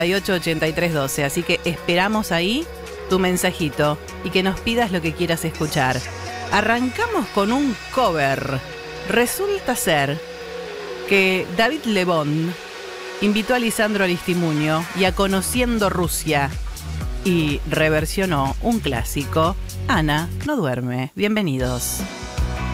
8312. Así que esperamos ahí tu mensajito y que nos pidas lo que quieras escuchar. Arrancamos con un cover. Resulta ser que David Lebón invitó a Lisandro Aristimuño y a Conociendo Rusia y reversionó un clásico, Ana no duerme. Bienvenidos.